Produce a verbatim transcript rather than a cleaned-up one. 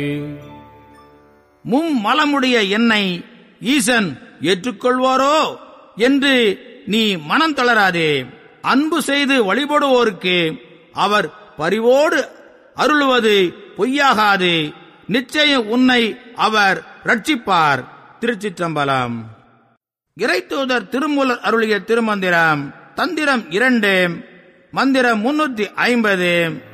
மும்மலமுடைய என்னை ஈசன் ஏற்றுக்கொள்வாரோ என்று நீ மனம் தளராதே. அன்பு செய்து வழிபடுவோருக்கு அவர் பரிவோடு அருளுவது பொய்யாகாது. நிச்சயம் உன்னை அவர் ரட்சிப்பார். திருச்சிற்றம்பலம். இறைத்தூதர் திருமூலர் அருளிய திருமந்திரம். தந்திரம் இரண்டு, மந்திரம் முன்னூத்தி ஐம்பது.